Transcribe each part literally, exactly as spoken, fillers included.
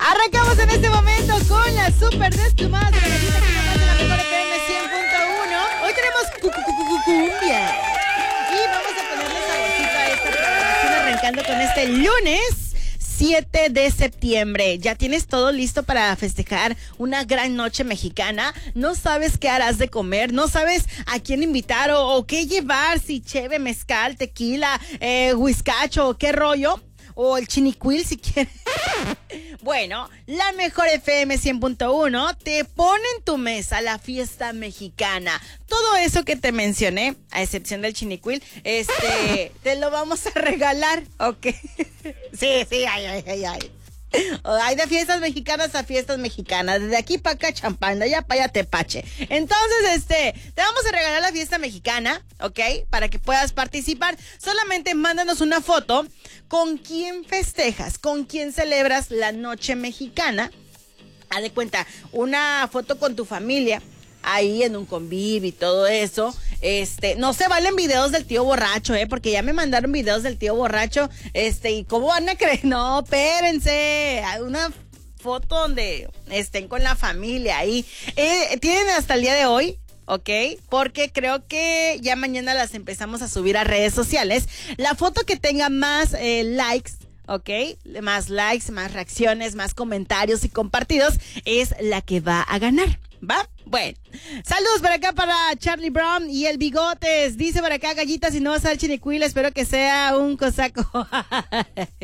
Arrancamos en este momento con la super desplumada de la gatita que nos de la mejor F M cien punto uno. Hoy tenemos cu- cu- cu- cu- cumbia. Y vamos a ponerle saborcito a esta programación arrancando con este lunes siete de septiembre. ¿Ya tienes todo listo para festejar una gran noche mexicana? ¿No sabes qué harás de comer? ¿No sabes a quién invitar o, o qué llevar? Si cheve, mezcal, tequila, eh, whiskacho o qué rollo. O el chinicuil si quieres. Bueno, la mejor F M cien punto uno te pone en tu mesa la fiesta mexicana. Todo eso que te mencioné, a excepción del chinicuil, este, te lo vamos a regalar, ¿ok? Sí, sí, ay, ay, ay, ay. Hay de fiestas mexicanas a fiestas mexicanas. Desde aquí para acá champán, de allá para allá tepache. Entonces, este, te vamos a regalar la fiesta mexicana, ¿ok? Para que puedas participar. Solamente mándanos una foto con quién festejas, con quién celebras la noche mexicana. Haz de cuenta, una foto con tu familia, ahí en un convivio y todo eso. Este, no se valen videos del tío borracho, eh, porque ya me mandaron videos del tío borracho, este, y cómo van a creer, no, espérense, hay una foto donde estén con la familia ahí, eh, tienen hasta el día de hoy, ¿ok? Porque creo que ya mañana las empezamos a subir a redes sociales, la foto que tenga más eh, likes, ¿ok? Más likes, más reacciones, más comentarios y compartidos, es la que va a ganar. ¿Va? Bueno, saludos por acá para Charlie Brown y el Bigotes. Dice por acá, Gallita, si no vas al chinicuil, espero que sea un cosaco.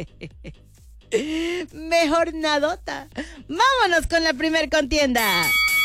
Mejor nadota. Vámonos con la primer contienda.